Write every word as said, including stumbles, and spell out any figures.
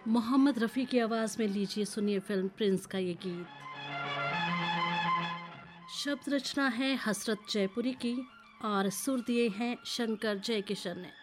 मोहम्मद रफ़ी की आवाज़ में लीजिए सुनिए फिल्म प्रिंस का ये गीत। शब्द रचना है हसरत जयपुरी की और सुर दिए हैं शंकर जयकिशन ने।